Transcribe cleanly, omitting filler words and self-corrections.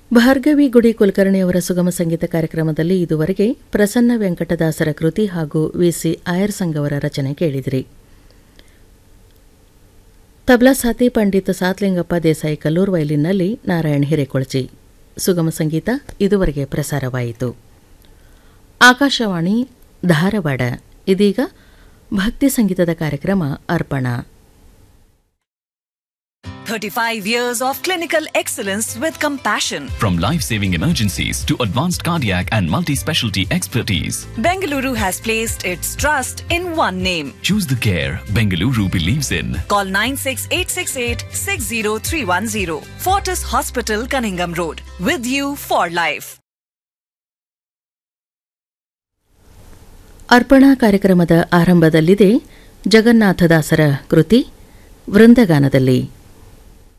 ಭಾರ್ಗವಿ ಗುಡಿ ಕುಲಕರ್ಣಿಯವರ ಸುಗಮ ಸಂಗೀತ ಕಾರ್ಯಕ್ರಮದಲ್ಲಿ ಇದುವರೆಗೆ ಪ್ರಸನ್ನ ವೆಂಕಟದಾಸರ ಕೃತಿ ಹಾಗೂ ವಿಸಿ ಆಯರ್ಸಂಗ್ ಅವರ ರಚನೆ ಕೇಳಿದಿರಿ. ತಬ್ಲಾ ಸಾತಿ ಪಂಡಿತ್ ಸಾತ್ಲಿಂಗಪ್ಪ ದೇಸಾಯಿ ಕಲ್ಲೂರ್ ವೈಲಿನ್ನಲ್ಲಿ ನಾರಾಯಣ್ ಹಿರೇಕೊಳಚಿ. ಸುಗಮ ಸಂಗೀತ ಇದುವರೆಗೆ ಪ್ರಸಾರವಾಯಿತು. ಆಕಾಶವಾಣಿ ಧಾರವಾಡ. ಇದೀಗ ಭಕ್ತಿ ಸಂಗೀತದ ಕಾರ್ಯಕ್ರಮ ಅರ್ಪಣಾ. 35 years of clinical excellence with compassion. From life-saving emergencies to advanced cardiac and multi-specialty expertise, Bengaluru has placed its trust in one name. choose the care Bengaluru believes in. Call 96868-60310. Fortis Hospital, Cunningham Road. With you for life. ಅರ್ಪಣಾ ಕಾರ್ಯಕ್ರಮದ ಆರಂಭದಲ್ಲಿದೆ ಜಗನ್ನಾಥದಾಸರ ಕೃತಿ ವೃಂದಗಾನದಲ್ಲಿ.